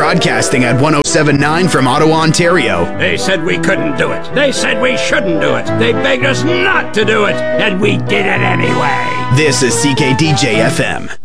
broadcasting at 1079 from Ottawa, Ontario. They said we couldn't do it. They said we shouldn't do it. They begged us not to do it, and we did it anyway. This is CKDJ FM.